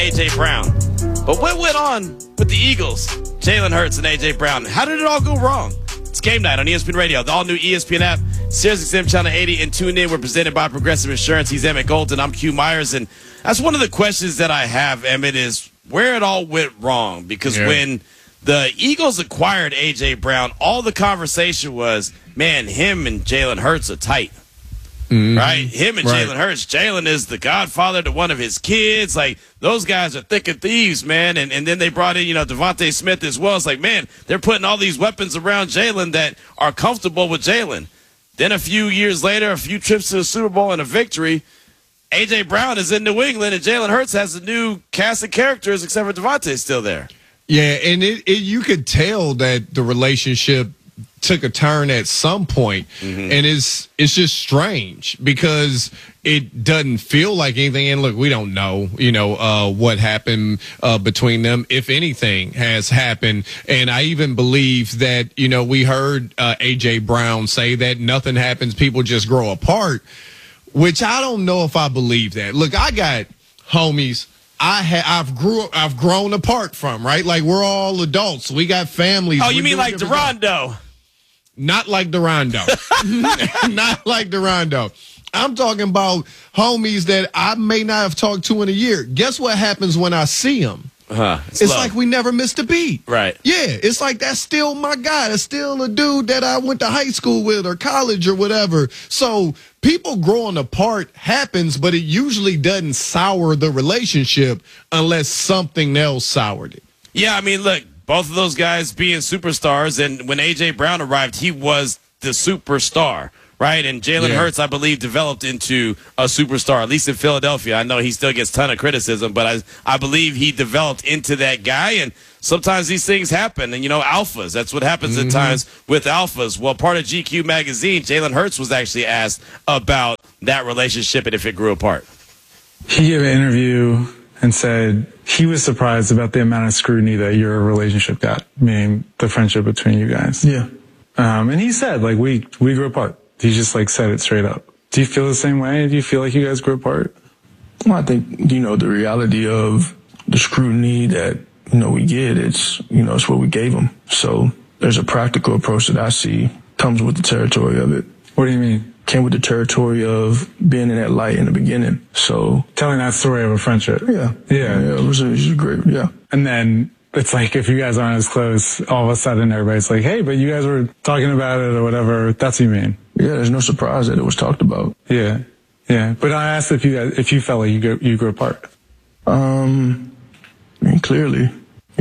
A.J. Brown. But what went on with the Eagles, Jalen Hurts and A.J. Brown? How did it all go wrong? It's Game Night on ESPN Radio, the all-new ESPN app, SiriusXM Channel 80, and tune in. We're presented by Progressive Insurance. He's Emmett Golden. I'm Q Myers, and that's one of the questions that I have, Emmett, is where it all went wrong. Because when the Eagles acquired A.J. Brown, all the conversation was, man, him and Jalen Hurts are tight. Mm-hmm. Right? Him and Jalen Hurts. Jalen is the godfather to one of his kids. Like, those guys are thick and thieves, man. And then they brought in, Devontae Smith as well. It's like, man, they're putting all these weapons around Jalen that are comfortable with Jalen. Then a few years later, a few trips to the Super Bowl and a victory, A.J. Brown is in New England, and Jalen Hurts has a new cast of characters, except for Devontae still there. Yeah, and you could tell that the relationship took a turn at some point, and it's just strange because it doesn't feel like anything. And look, we don't know, what happened between them, if anything has happened. And I even believe that, we heard A.J. Brown say that nothing happens, people just grow apart, which I don't know if I believe that. Look, I got homies I've grown apart from, right? Like, we're all adults. We got families. Oh, you mean like Durando? Not like Durando. Not like Durando. I'm talking about homies that I may not have talked to in a year. Guess what happens when I see them? It's like we never missed a beat. Right. Yeah, it's like that's still my guy. That's still a dude that I went to high school with or college or whatever. So people growing apart happens, but it usually doesn't sour the relationship unless something else soured it. Yeah, I mean, look, both of those guys being superstars, and when A.J. Brown arrived, he was the superstar, right? And Jalen Hurts, I believe, developed into a superstar, at least in Philadelphia. I know he still gets a ton of criticism, but I believe he developed into that guy, and sometimes these things happen. And, alphas, that's what happens at times with alphas. Well, part of GQ magazine, Jalen Hurts was actually asked about that relationship and if it grew apart. He gave an interview and said he was surprised about the amount of scrutiny that your relationship got, meaning the friendship between you guys. Yeah. And he said, we grew apart. He just, said it straight up. Do you feel the same way? Do you feel like you guys grew apart? Well, I think, the reality of the scrutiny that, we get, it's what we gave them. So there's a practical approach that I see comes with the territory of it. What do you mean? Came with the territory of being in that light in the beginning. So telling that story of a friendship. Yeah. It was great. Yeah. And then it's like, if you guys aren't as close, all of a sudden everybody's like, hey, but you guys were talking about it or whatever. That's what you mean. Yeah. There's no surprise that it was talked about. Yeah. Yeah. But I asked if you felt like you grew apart. Clearly,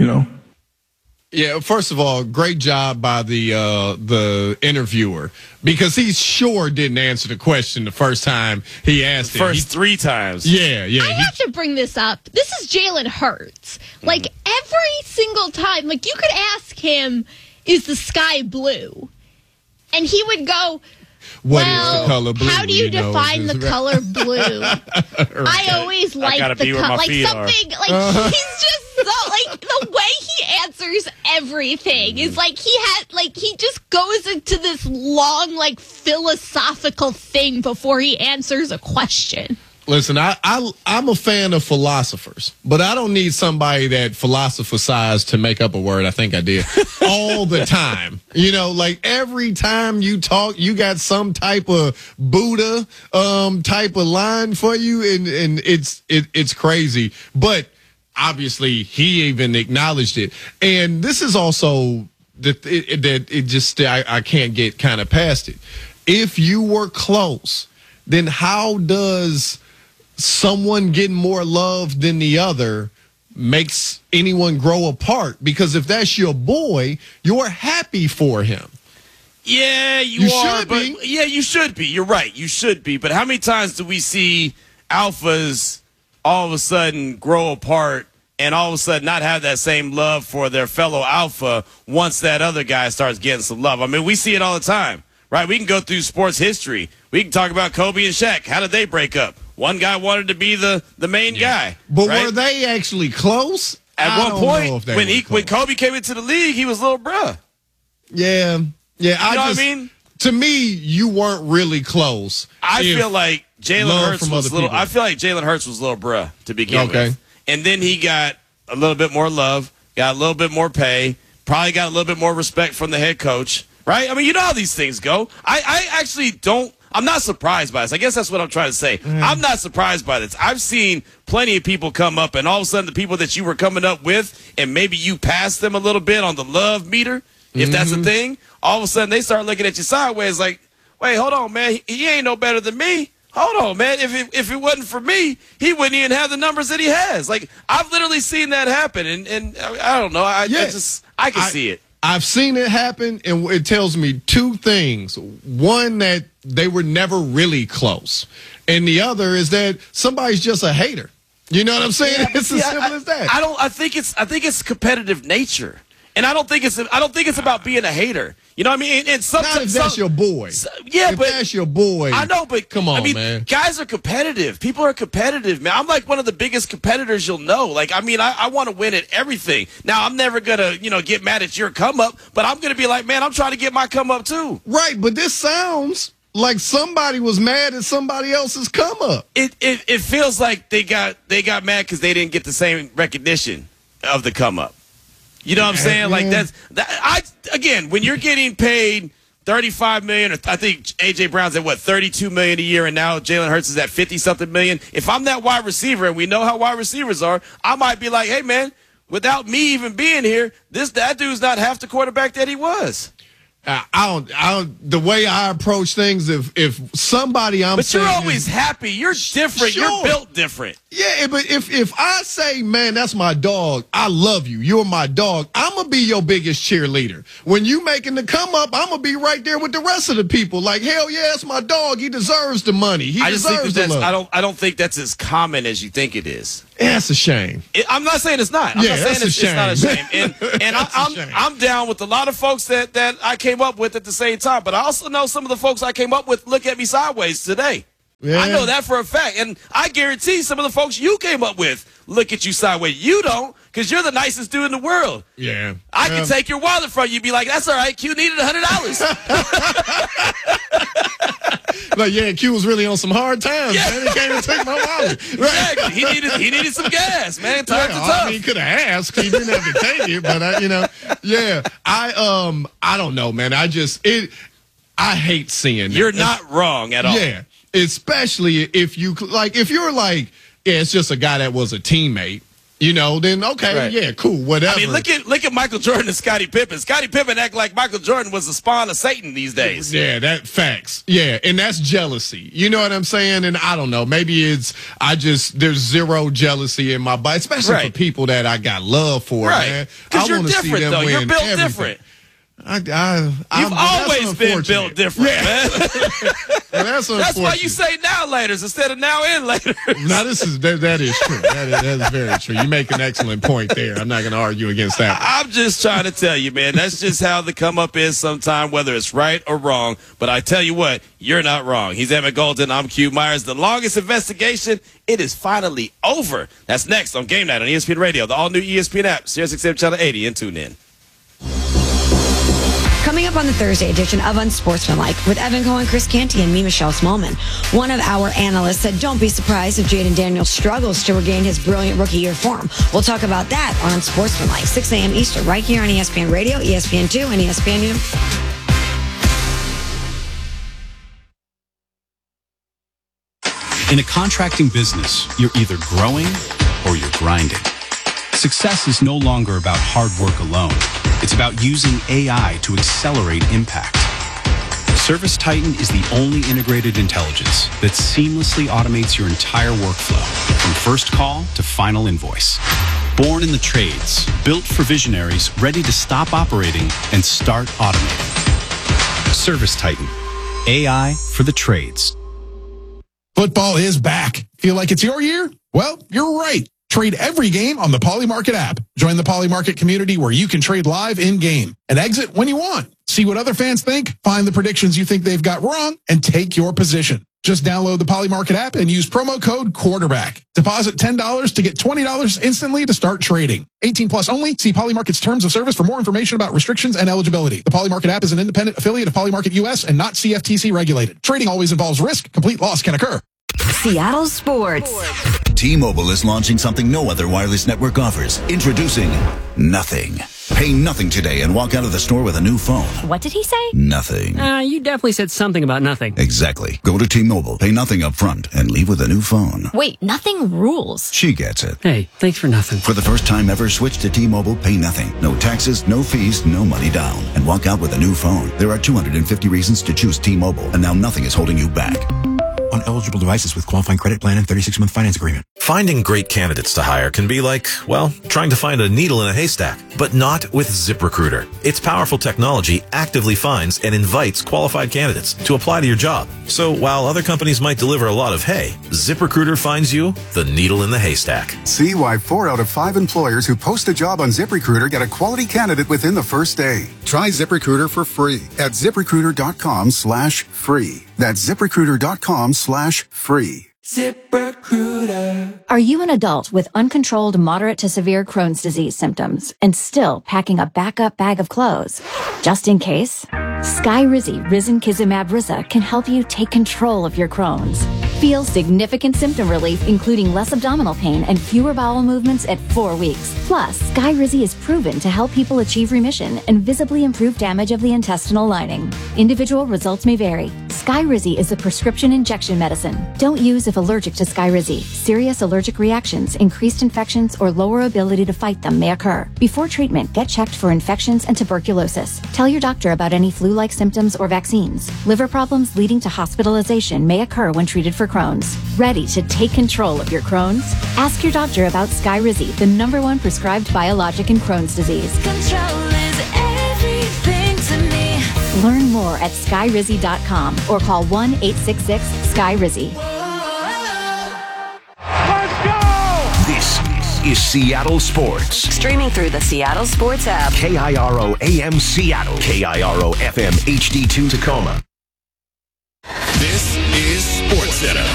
Yeah, first of all, great job by the interviewer, because he sure didn't answer the question the first time he asked it. First 3 times. Yeah. I have to bring this up. This is Jalen Hurts. Like, every single time, you could ask him, is the sky blue? And he would go, What is the color blue? How do you define the color blue? I always like the color. Something, he's just so, the way he answers everything is he just goes into this long, philosophical thing before he answers a question. Listen, I'm a fan of philosophers, but I don't need somebody that philosophizes to make up a word. I think I did all the time. Every time you talk, you got some type of Buddha type of line for you, and it's crazy. But obviously, he even acknowledged it, and this is also I can't get kind of past it. If you were close, then how does someone getting more love than the other makes anyone grow apart? Because if that's your boy, you're happy for him. Yeah, you are. Yeah, you should be. You're right. You should be. But how many times do we see alphas all of a sudden grow apart and all of a sudden not have that same love for their fellow alpha once that other guy starts getting some love? I mean, we see it all the time, right? We can go through sports history. We can talk about Kobe and Shaq. How did they break up? One guy wanted to be the main guy. But right? were they actually close? At one point, when Kobe came into the league, he was little bruh. Yeah. Yeah. You know what I mean? To me, you weren't really close. I feel like Jalen Hurts was little. I feel like Jalen Hurts was little bruh to begin with. and then he got a little bit more love, got a little bit more pay, probably got a little bit more respect from the head coach, right? I mean, you know how these things go. I actually don't. I'm not surprised by this. I guess that's what I'm trying to say. I'm not surprised by this. I've seen plenty of people come up, and all of a sudden the people that you were coming up with, and maybe you passed them a little bit on the love meter, if that's a thing, all of a sudden they start looking at you sideways like, wait, hold on, man. He ain't no better than me. Hold on, man. If it wasn't for me, he wouldn't even have the numbers that he has. Like, I've literally seen that happen, and I don't know. I can see it. I've seen it happen, and it tells me two things. One, that they were never really close. And the other is that somebody's just a hater. You know what I'm saying? It's as simple as that. I think it's competitive nature. And I don't think it's about being a hater. You know what I mean? And not if that's your boy. Yeah, but that's your boy. I know, but come on, I mean, man. Guys are competitive. People are competitive, man. I'm like one of the biggest competitors you'll know. Like, I mean, I want to win at everything. Now, I'm never gonna, get mad at your come up, but I'm gonna be like, man, I'm trying to get my come up too. Right, but this sounds like somebody was mad at somebody else's come up. It feels like they got mad because they didn't get the same recognition of the come up. You know what I'm saying? Like again, when you're getting paid $35 million, or I think AJ Brown's at $32 million a year, and now Jalen Hurts is at 50-something million. If I'm that wide receiver, and we know how wide receivers are, I might be like, hey man, without me even being here, that dude's not half the quarterback that he was. The way I approach things, if somebody But you're always happy. You're different. Sure. You're built different. Yeah, but if I say, man, that's my dog, I love you, you're my dog, I'm going to be your biggest cheerleader. When you making the come up, I'm going to be right there with the rest of the people. Like, hell yeah, it's my dog. He deserves the money. He deserves the love. I don't think that's as common as you think it is. Yeah, it's a shame. I'm not saying it's not. I'm not saying it's not a shame. And I'm down with a lot of folks that I came up with at the same time. But I also know some of the folks I came up with look at me sideways today. Yeah. I know that for a fact. And I guarantee some of the folks you came up with look at you sideways. You don't, because you're the nicest dude in the world. Yeah. I can take your wallet from you and be like, that's all right, Q needed $100. Like, yeah, Q was really on some hard times, man. He came and took my wallet. Exactly. He needed some gas, man. Times are tough. I mean, he could have asked. He didn't have to take it, but I don't know, man. I hate seeing that. You're not wrong at all. Yeah. Especially if you're like, yeah, it's just a guy that was a teammate, then okay, right. Yeah, cool, whatever. I mean, look at Michael Jordan and Scottie Pippen. Scottie Pippen act like Michael Jordan was the spawn of Satan these days. Yeah, that facts. Yeah, and that's jealousy. You know what I'm saying? And I don't know, maybe there's zero jealousy in my body, especially for people that I got love for, man. Because you're different, though. You're built different. You've always been built different, man. Well, that's why you say now laters instead of now in laters. Now that is true. That is very true. You make an excellent point there. I'm not going to argue against that. I'm just trying to tell you, man. That's just how the come up is sometime, whether it's right or wrong. But I tell you what, you're not wrong. He's Emmett Golden. I'm Q Myers. The longest investigation, it is finally over. That's next on Game Night on ESPN Radio, the all new ESPN app, SiriusXM Channel 80, and tune in. Coming up on the Thursday edition of Unsportsmanlike with Evan Cohen, Chris Canty, and me, Michelle Smallman. One of our analysts said, don't be surprised if Jaden Daniels struggles to regain his brilliant rookie year form. We'll talk about that on Unsportsmanlike, 6 a.m. Eastern, right here on ESPN Radio, ESPN2, and ESPN. In a contracting business, you're either growing or you're grinding. Success is no longer about hard work alone. It's about using AI to accelerate impact. ServiceTitan is the only integrated intelligence that seamlessly automates your entire workflow, from first call to final invoice. Born in the trades, built for visionaries ready to stop operating and start automating. ServiceTitan, AI for the trades. Football is back. Feel like it's your year? Well, you're right. Trade every game on the Polymarket app. Join the Polymarket community where you can trade live in-game and exit when you want. See what other fans think, find the predictions you think they've got wrong, and take your position. Just download the Polymarket app and use promo code QUARTERBACK. Deposit $10 to get $20 instantly to start trading. 18 plus only. See Polymarket's terms of service for more information about restrictions and eligibility. The Polymarket app is an independent affiliate of Polymarket US and not CFTC regulated. Trading always involves risk. Complete loss can occur. Seattle Sports. T-Mobile is launching something no other wireless network offers. Introducing Nothing. Pay nothing today and walk out of the store with a new phone. What did he say? Nothing. You definitely said something about nothing. Exactly. Go to T-Mobile, pay nothing up front, and leave with a new phone. Wait, nothing rules. She gets it. Hey, thanks for nothing. For the first time ever, switch to T-Mobile, pay nothing. No taxes, no fees, no money down. And walk out with a new phone. There are 250 reasons to choose T-Mobile, and now nothing is holding you back. On eligible devices with qualifying credit plan and 36-month finance agreement. Finding great candidates to hire can be like, well, trying to find a needle in a haystack, but not with ZipRecruiter. Its powerful technology actively finds and invites qualified candidates to apply to your job. So while other companies might deliver a lot of hay, ZipRecruiter finds you the needle in the haystack. See why 4 out of 5 employers who post a job on ZipRecruiter get a quality candidate within the first day. Try ZipRecruiter for free at ZipRecruiter.com/free. That's ZipRecruiter.com/free. ZipRecruiter. Are you an adult with uncontrolled moderate to severe Crohn's disease symptoms and still packing a backup bag of clothes? Just in case, Skyrizi Risankizumab Riza can help you take control of your Crohn's. Feel significant symptom relief, including less abdominal pain and fewer bowel movements at 4 weeks. Plus, Skyrizi is proven to help people achieve remission and visibly improve damage of the intestinal lining. Individual results may vary. Skyrizi is a prescription injection medicine. Don't use if allergic to Skyrizi. Serious allergic reactions, increased infections, or lower ability to fight them may occur. Before treatment, get checked for infections and tuberculosis. Tell your doctor about any flu-like symptoms or vaccines. Liver problems leading to hospitalization may occur when treated for Crohn's. Ready to take control of your Crohn's? Ask your doctor about Skyrizi, the #1 prescribed biologic in Crohn's disease. Control is everything to me. Learn more at skyrizi.com or call 1-866-SKYRIZI. This is Seattle Sports. Streaming through the Seattle Sports app. KIRO AM Seattle. KIRO FM HD2 Tacoma. This is SportsCenter